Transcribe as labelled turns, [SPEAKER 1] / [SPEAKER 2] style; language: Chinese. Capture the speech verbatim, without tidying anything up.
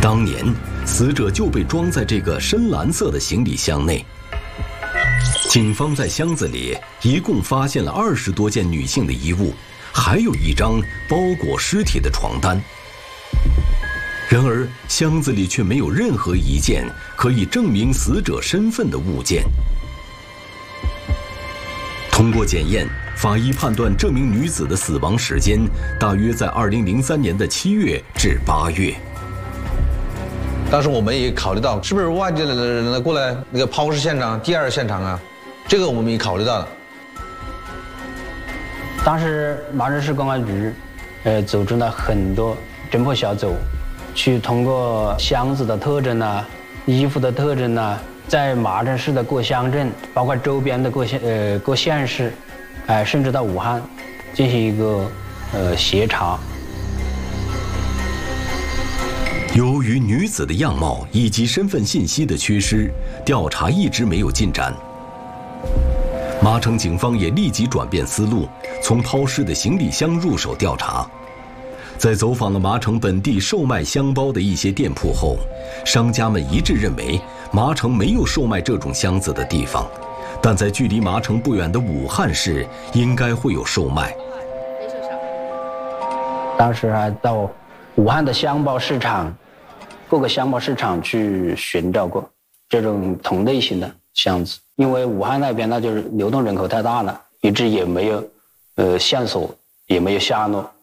[SPEAKER 1] 当年，死者就被装在这个深蓝色的行李箱内。警方在箱子里一共发现了二十多件女性的衣物，还有一张包裹尸体的床单。然而，箱子里却没有任何一件可以证明死者身份的物件。通过检验，法医判断这名女子的死亡时间大约在二零零三年的七月至八月。
[SPEAKER 2] 当时我们也考虑到，是不是外地的人过来那个抛尸现场、第二现场啊？这个我们也考虑到了。
[SPEAKER 3] 当时麻城市公安局，呃，组织了很多侦破小组，去通过箱子的特征啊、衣服的特征啊，在麻城市的各乡镇，包括周边的各县呃各县市，哎、呃，甚至到武汉，进行一个呃协查。
[SPEAKER 1] 由于女子的样貌以及身份信息的缺失，调查一直没有进展。麻城警方也立即转变思路，从抛尸的行李箱入手调查。在走访了麻城本地售卖箱包的一些店铺后，商家们一致认为麻城没有售卖这种箱子的地方，但在距离麻城不远的武汉市应该会有售卖。
[SPEAKER 3] 当时还到武汉的箱包市场，各个箱包市场去寻找过这种同类型的箱子，因为武汉那边那就是流动人口太大了，以致也没有呃线索，也没有下落，